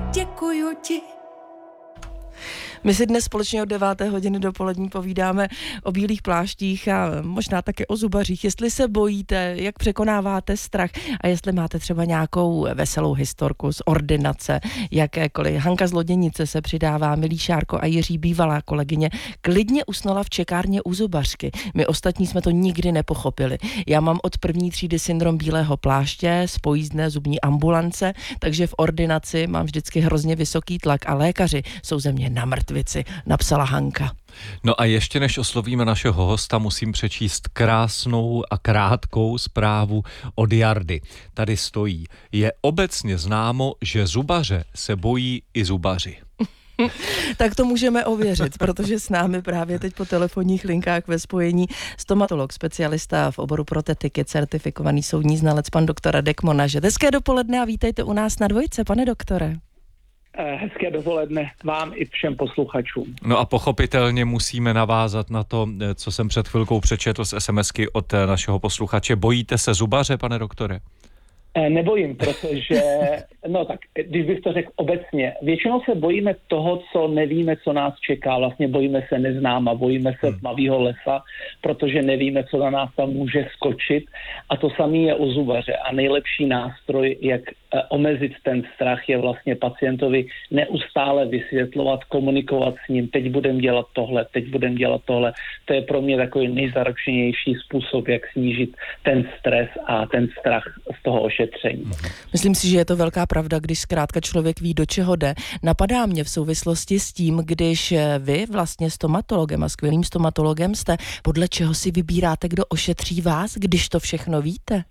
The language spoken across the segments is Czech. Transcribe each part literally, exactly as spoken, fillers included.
Děkuju ti. My si dnes společně od deváté hodiny dopolední povídáme o bílých pláštích a možná také o zubařích. Jestli se bojíte, jak překonáváte strach a jestli máte třeba nějakou veselou historku z ordinace, jakékoliv. Hanka z Loděnice se přidává, milý Šárko a Jiří, bývalá kolegyně, klidně usnula v čekárně u zubařky. My ostatní jsme to nikdy nepochopili. Já mám od první třídy syndrom bílého pláště z pojízdné zubní ambulance, takže v ordinaci mám vždycky hrozně vysoký tlak a lékaři jsou ze mě na mrtvici, napsala Hanka. No a ještě než oslovíme našeho hosta, musím přečíst krásnou a krátkou zprávu od Jardy. Tady stojí: je obecně známo, že zubaře se bojí i zubaři. Tak to můžeme ověřit, protože s námi právě teď po telefonních linkách ve spojení stomatolog, specialista v oboru protetiky, certifikovaný soudní znalec, pan doktor Radek Monažet. Hezké dopoledne a vítejte u nás na Dvojce, pane doktore. Hezké dopoledne vám i všem posluchačům. No a pochopitelně musíme navázat na to, co jsem před chvilkou přečetl z SMSky od našeho posluchače. Bojíte se zubaře, pane doktore? Nebojím, protože, no tak, když bych to řekl obecně, většinou se bojíme toho, co nevíme, co nás čeká. Vlastně bojíme se neznáma, bojíme se tmavýho lesa, protože nevíme, co na nás tam může skočit. A to samé je u zubaře. A nejlepší nástroj, jak omezit ten strach, je vlastně pacientovi neustále vysvětlovat, komunikovat s ním. Teď budeme dělat tohle, teď budeme dělat tohle. To je pro mě takový nejzaručenější způsob, jak snížit ten stres a ten strach z toho ošetření. Myslím si, že je to velká pravda, když zkrátka člověk ví, do čeho jde. Napadá mě v souvislosti s tím, když vy vlastně stomatologem a skvělým stomatologem jste, podle čeho si vybíráte, kdo ošetří vás, když to všechno víte?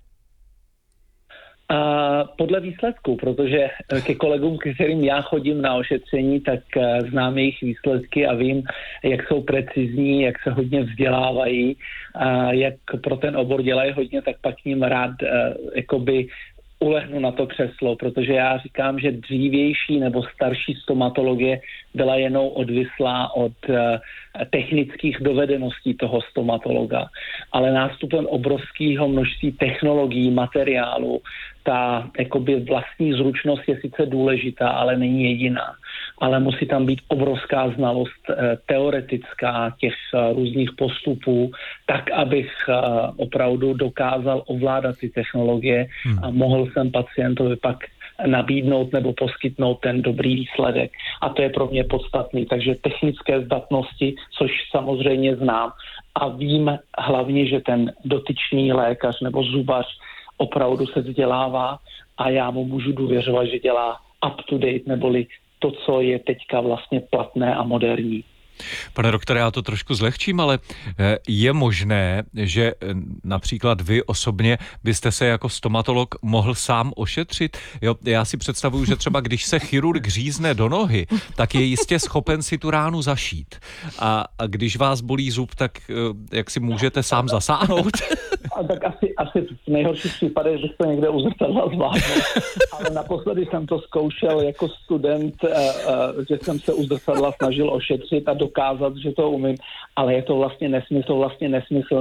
Uh, podle výsledků, protože ke kolegům, kterým já chodím na ošetření, tak uh, znám jejich výsledky a vím, jak jsou precizní, jak se hodně vzdělávají, uh, jak pro ten obor dělají hodně, tak pak ním rád uh, jakoby ulehnu na to křeslo, protože já říkám, že dřívější nebo starší stomatologie byla jenom odvislá od uh, technických dovedeností toho stomatologa. Ale nástupem obrovského množství technologií, materiálu, ta jakoby vlastní zručnost je sice důležitá, ale není jediná. Ale musí tam být obrovská znalost eh, teoretická těch eh, různých postupů, tak, abych eh, opravdu dokázal ovládat ty technologie hmm. a mohl jsem pacientovi pak nabídnout nebo poskytnout ten dobrý výsledek. A to je pro mě podstatný. Takže technické zdatnosti, což samozřejmě znám. A vím hlavně, že ten dotyčný lékař nebo zubař opravdu se vzdělává a já mu můžu důvěřovat, že dělá up to date, neboli to, co je teďka vlastně platné a moderní. Pane doktore, já to trošku zlehčím, ale je možné, že například vy osobně byste se jako stomatolog mohl sám ošetřit? Jo, já si představuju, že třeba když se chirurg řízne do nohy, tak je jistě schopen si tu ránu zašít. A, a když vás bolí zub, tak jak si můžete sám zasáhnout? A tak asi, asi v nejhorších případech bych to někde u zrcadla zvládl. Ale naposledy jsem to zkoušel jako student, že jsem se u zrcadla snažil ošetřit a dokázat, že to umím, ale je to vlastně nesmysl, vlastně nesmysl.